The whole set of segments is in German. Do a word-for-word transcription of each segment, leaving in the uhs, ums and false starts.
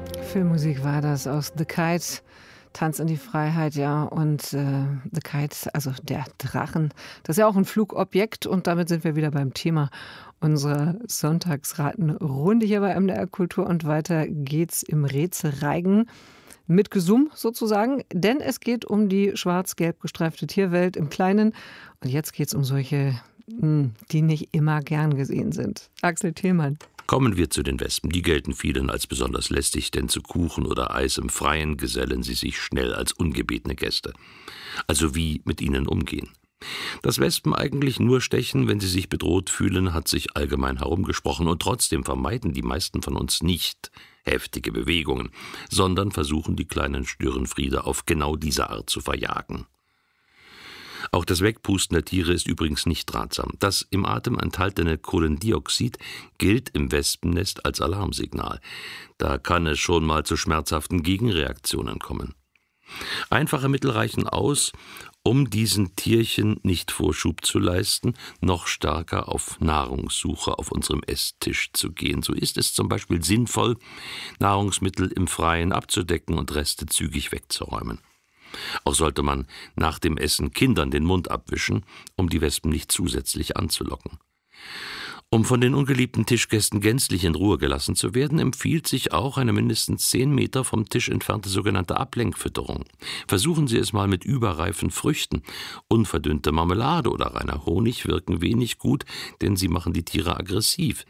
Filmmusik war das aus The Kite, Tanz in die Freiheit, ja. Und äh, The Kite, also der Drachen, das ist ja auch ein Flugobjekt. Und damit sind wir wieder beim Thema unserer Sonntagsratenrunde hier bei M D R Kultur. Und weiter geht's im Rätselreigen mit Gesumm sozusagen. Denn es geht um die schwarz-gelb gestreifte Tierwelt im Kleinen. Und jetzt geht's um solche, die nicht immer gern gesehen sind. Axel Thielmann. Kommen wir zu den Wespen. Die gelten vielen als besonders lästig, denn zu Kuchen oder Eis im Freien gesellen sie sich schnell als ungebetene Gäste. Also wie mit ihnen umgehen. Dass Wespen eigentlich nur stechen, wenn sie sich bedroht fühlen, hat sich allgemein herumgesprochen, und trotzdem vermeiden die meisten von uns nicht heftige Bewegungen, sondern versuchen, die kleinen Störenfriede auf genau diese Art zu verjagen. Auch das Wegpusten der Tiere ist übrigens nicht ratsam. Das im Atem enthaltene Kohlendioxid gilt im Wespennest als Alarmsignal. Da kann es schon mal zu schmerzhaften Gegenreaktionen kommen. Einfache Mittel reichen aus, um diesen Tierchen nicht Vorschub zu leisten, noch stärker auf Nahrungssuche auf unserem Esstisch zu gehen. So ist es zum Beispiel sinnvoll, Nahrungsmittel im Freien abzudecken und Reste zügig wegzuräumen. Auch sollte man nach dem Essen Kindern den Mund abwischen, um die Wespen nicht zusätzlich anzulocken. Um von den ungeliebten Tischgästen gänzlich in Ruhe gelassen zu werden, empfiehlt sich auch eine mindestens zehn Meter vom Tisch entfernte sogenannte Ablenkfütterung. Versuchen Sie es mal mit überreifen Früchten. Unverdünnte Marmelade oder reiner Honig wirken wenig gut, denn sie machen die Tiere aggressiv.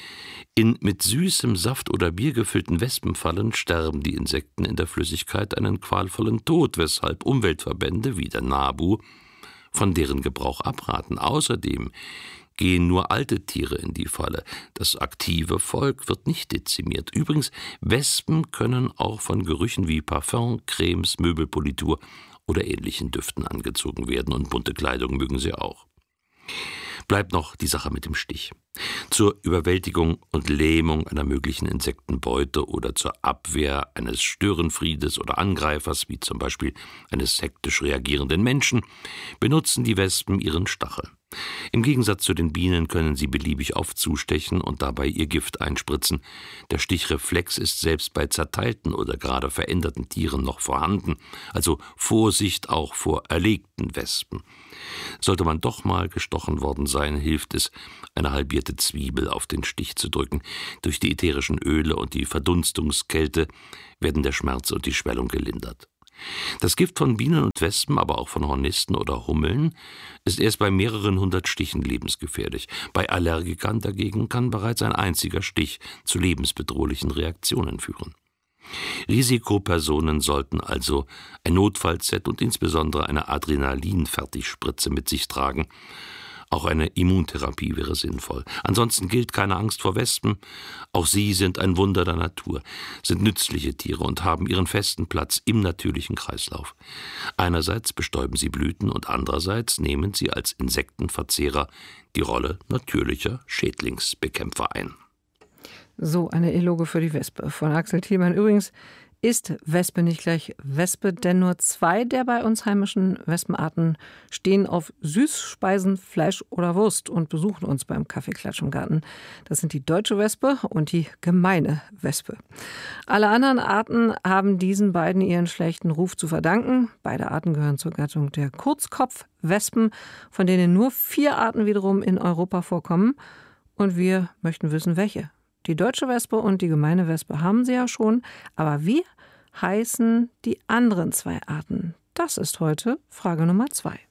In mit süßem Saft oder Bier gefüllten Wespenfallen sterben die Insekten in der Flüssigkeit einen qualvollen Tod, weshalb Umweltverbände wie der NABU von deren Gebrauch abraten. Außerdem gehen nur alte Tiere in die Falle. Das aktive Volk wird nicht dezimiert. Übrigens, Wespen können auch von Gerüchen wie Parfum, Cremes, Möbelpolitur oder ähnlichen Düften angezogen werden, und bunte Kleidung mögen sie auch. Bleibt noch die Sache mit dem Stich. Zur Überwältigung und Lähmung einer möglichen Insektenbeute oder zur Abwehr eines Störenfriedes oder Angreifers, wie zum Beispiel eines hektisch reagierenden Menschen, benutzen die Wespen ihren Stachel. Im Gegensatz zu den Bienen können sie beliebig oft zustechen und dabei ihr Gift einspritzen. Der Stichreflex ist selbst bei zerteilten oder gerade veränderten Tieren noch vorhanden, also Vorsicht auch vor erlegten Wespen. Sollte man doch mal gestochen worden sein, hilft es, eine halbierte Zwiebel auf den Stich zu drücken. Durch die ätherischen Öle und die Verdunstungskälte werden der Schmerz und die Schwellung gelindert. Das Gift von Bienen und Wespen, aber auch von Hornisten oder Hummeln, ist erst bei mehreren hundert Stichen lebensgefährlich. Bei Allergikern dagegen kann bereits ein einziger Stich zu lebensbedrohlichen Reaktionen führen. Risikopersonen sollten also ein Notfallset und insbesondere eine Adrenalin-Fertigspritze mit sich tragen. Auch eine Immuntherapie wäre sinnvoll. Ansonsten gilt keine Angst vor Wespen. Auch sie sind ein Wunder der Natur, sind nützliche Tiere und haben ihren festen Platz im natürlichen Kreislauf. Einerseits bestäuben sie Blüten und andererseits nehmen sie als Insektenverzehrer die Rolle natürlicher Schädlingsbekämpfer ein. So, eine Eloge für die Wespe von Axel Thielmann. Übrigens ist Wespe nicht gleich Wespe, denn nur zwei der bei uns heimischen Wespenarten stehen auf Süßspeisen, Fleisch oder Wurst und besuchen uns beim Kaffeeklatsch im Garten. Das sind die deutsche Wespe und die gemeine Wespe. Alle anderen Arten haben diesen beiden ihren schlechten Ruf zu verdanken. Beide Arten gehören zur Gattung der Kurzkopfwespen, von denen nur vier Arten wiederum in Europa vorkommen. Und wir möchten wissen, welche. Die deutsche Wespe und die gemeine Wespe haben sie ja schon, aber wie heißen die anderen zwei Arten? Das ist heute Frage Nummer zwei.